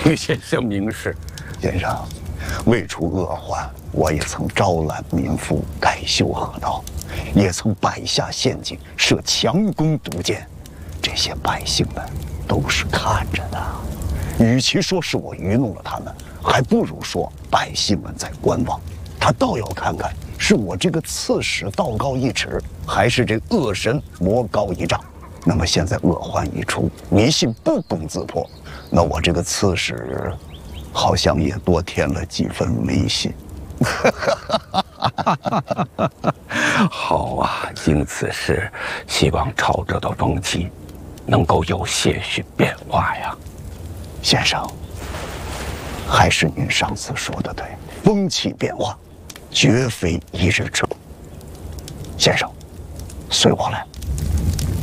于先生明示。 先生，为除恶患，我也曾招揽民夫，改修河道，也曾摆下陷阱，设强弓毒箭，这些百姓们都是看着的。与其说是我愚弄了他们，还不如说百姓们在观望。他倒要看看，是我这个刺史道高一尺，还是这恶神魔高一丈。那么现在恶患一出，迷信不攻自破，那我这个刺史好像也多添了几分迷信。 好啊，经此事，希望朝着的风气能够有些许变化呀。 先生，还是您上次说的对，风气变化绝非一日之功。先生，随我来。